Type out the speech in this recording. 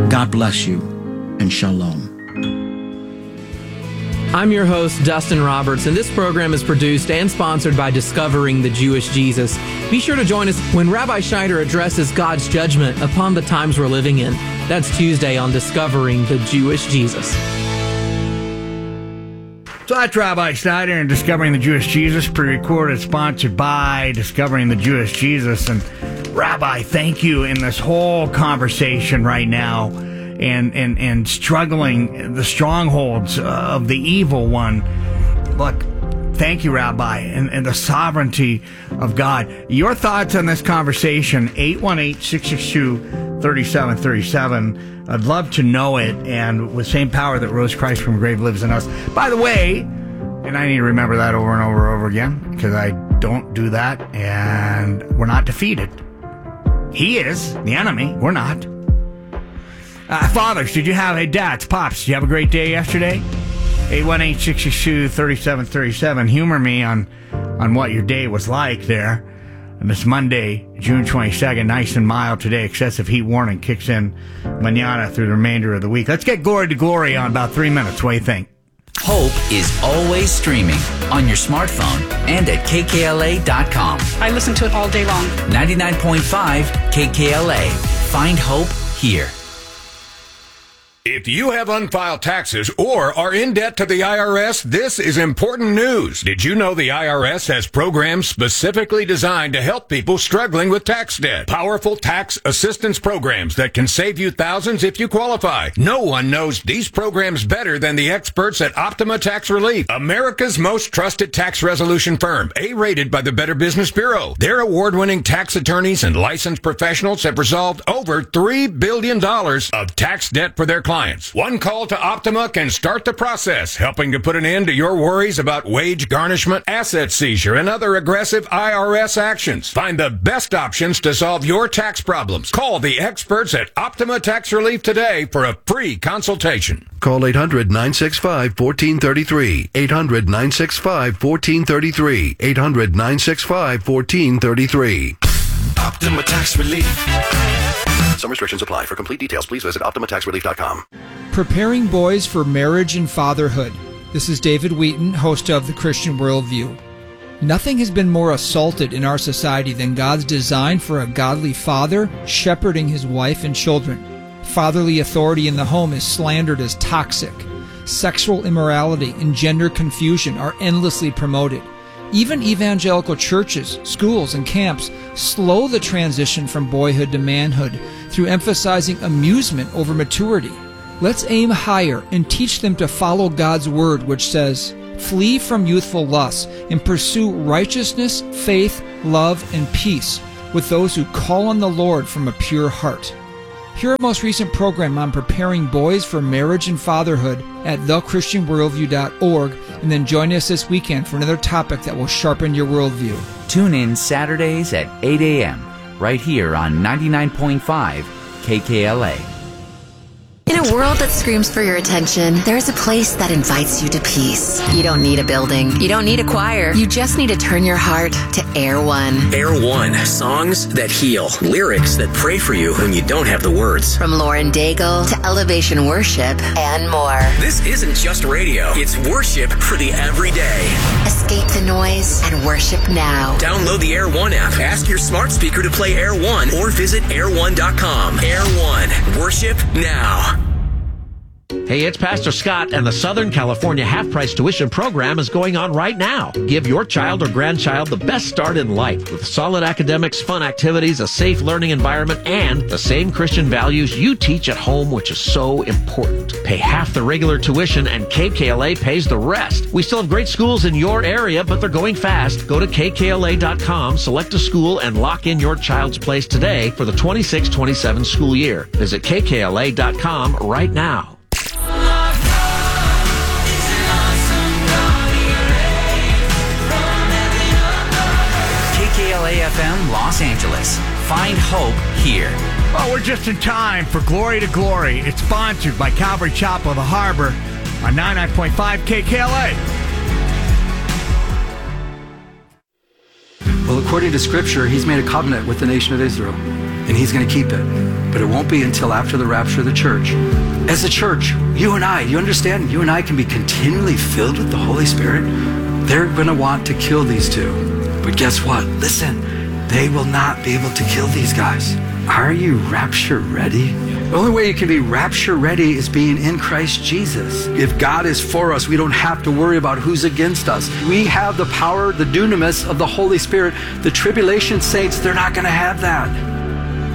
God bless you, and shalom. I'm your host, Dustin Roberts, and this program is produced and sponsored by Discovering the Jewish Jesus. Be sure to join us when Rabbi Schneider addresses God's judgment upon the times we're living in. That's Tuesday on Discovering the Jewish Jesus. So that's Rabbi Schneider and Discovering the Jewish Jesus, pre-recorded, sponsored by Discovering the Jewish Jesus. And Rabbi, thank you in this whole conversation right now and struggling the strongholds of the evil one. Look, thank you, Rabbi, and the sovereignty of God. Your thoughts on this conversation, 818-662-3737. I'd love to know it, and with same power that rose Christ from the grave lives in us. By the way, and I need to remember that over and over and over again, because I don't do that, and we're not defeated. He is, the enemy, we're not. Fathers, dads, pops, did you have a great day yesterday? 818-662-3737. Humor me on what your day was like there. And this Monday, June 22nd, nice and mild today. Excessive heat warning kicks in mañana through the remainder of the week. Let's get Glory to Glory on about 3 minutes. What do you think? Hope is always streaming on your smartphone and at kkla.com. I listen to it all day long. 99.5 KKLA. Find hope here. If you have unfiled taxes or are in debt to the IRS, this is important news. Did you know the IRS has programs specifically designed to help people struggling with tax debt? Powerful tax assistance programs that can save you thousands if you qualify. No one knows these programs better than the experts at Optima Tax Relief, America's most trusted tax resolution firm, A-rated by the Better Business Bureau. Their award-winning tax attorneys and licensed professionals have resolved over $3 billion of tax debt for their clients. One call to Optima can start the process, helping to put an end to your worries about wage garnishment, asset seizure, and other aggressive IRS actions. Find the best options to solve your tax problems. Call the experts at Optima Tax Relief today for a free consultation. Call 800-965-1433. 800-965-1433. 800-965-1433. Optima Tax Relief. Some restrictions apply. For complete details, please visit OptimaTaxRelief.com. Preparing boys for marriage and fatherhood. This is David Wheaton, host of The Christian Worldview. Nothing has been more assaulted in our society than God's design for a godly father shepherding his wife and children. Fatherly authority in the home is slandered as toxic. Sexual immorality and gender confusion are endlessly promoted. Even evangelical churches, schools, and camps slow the transition from boyhood to manhood through emphasizing amusement over maturity. Let's aim higher and teach them to follow God's word, which says, "Flee from youthful lusts and pursue righteousness, faith, love, and peace with those who call on the Lord from a pure heart." Hear our most recent program on preparing boys for marriage and fatherhood at thechristianworldview.org, and then join us this weekend for another topic that will sharpen your worldview. Tune in Saturdays at 8 a.m. right here on 99.5 KKLA. In a world that screams for your attention, there's a place that invites you to peace. You don't need a building. You don't need a choir. You just need to turn your heart to Air One. Air One, songs that heal, lyrics that pray for you when you don't have the words. From Lauren Daigle to Elevation Worship and more. This isn't just radio. It's worship for the everyday. Escape the noise and worship now. Download the Air One app. Ask your smart speaker to play Air One or visit air1.com. Air One, worship now. Hey, it's Pastor Scott, and the Southern California half-price tuition program is going on right now. Give your child or grandchild the best start in life with solid academics, fun activities, a safe learning environment, and the same Christian values you teach at home, which is so important. Pay half the regular tuition, and KKLA pays the rest. We still have great schools in your area, but they're going fast. Go to kkla.com, select a school, and lock in your child's place today for the 26-27 school year. Visit kkla.com right now. KKLA-FM Los Angeles. Find hope here. Well, we're just in time for Glory to Glory. It's sponsored by Calvary Chapel of the Harbor on 99.5 KKLA. Well, according to Scripture, he's made a covenant with the nation of Israel. and he's going to keep it. But it won't be until after the rapture of the church. As a church, you and I, you understand? You and I can be continually filled with the Holy Spirit. They're going to want to kill these two. But guess what? Listen, they will not be able to kill these guys. Are you rapture ready? The only way you can be rapture ready is being in Christ Jesus. If God is for us, we don't have to worry about who's against us. We have the power, the dunamis of the Holy Spirit. The tribulation saints, they're not going to have that.